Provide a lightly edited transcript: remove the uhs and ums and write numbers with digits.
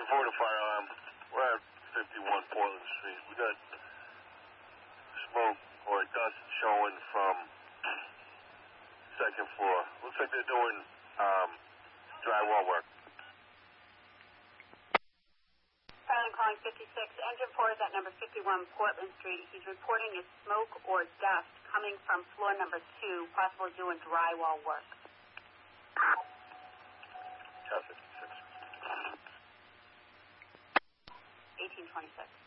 report a fire alarm. We're at 51 Portland Street. We got smoke or dust showing from second floor. Looks like they're doing drywall work. Silent calling 56. Engine 4 is at number 51 Portland Street. He's reporting a smoke or dust coming from floor number 2, possibly doing drywall work. Cat 56. 1826.